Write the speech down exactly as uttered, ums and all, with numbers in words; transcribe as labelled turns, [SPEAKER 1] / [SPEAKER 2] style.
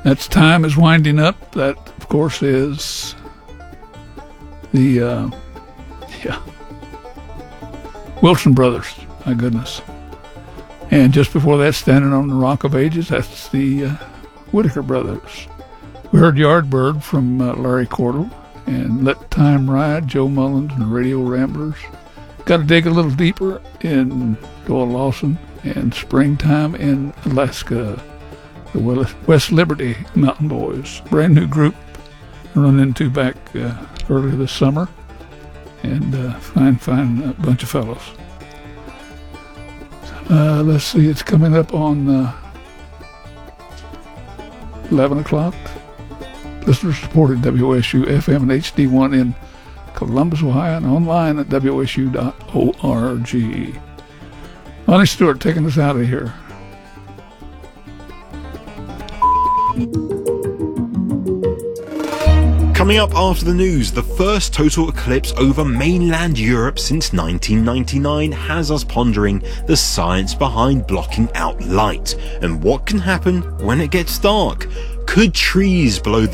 [SPEAKER 1] That's Time is Winding Up. That, of course, is the, uh, yeah, Wilson Brothers. My goodness. And just before that, Standing on the Rock of Ages, that's the uh, Whitaker Brothers. We heard Yardbird from uh, Larry Cordell, and Let Time Ride, Joe Mullins and Radio Ramblers. Got to dig a little deeper in Doyle Lawson and Springtime in Alaska, the West Liberty Mountain Boys. Brand new group I run into back uh, earlier this summer, and uh, fine, fine uh, bunch of fellows. Uh, let's see, it's coming up on uh, eleven o'clock. Listener supported W S U F M and H D one in Columbus, Ohio, and online at W S U dot org. Lonnie Stewart taking us out of here.
[SPEAKER 2] Coming up after the news, the first total eclipse over mainland Europe since nineteen ninety-nine has us pondering the science behind blocking out light and what can happen when it gets dark. Could trees blow the